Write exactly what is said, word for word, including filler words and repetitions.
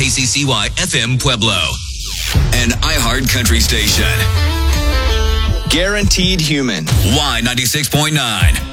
K C C Y F M Pueblo, an iHeart country station. Guaranteed Human. Y ninety-six point nine.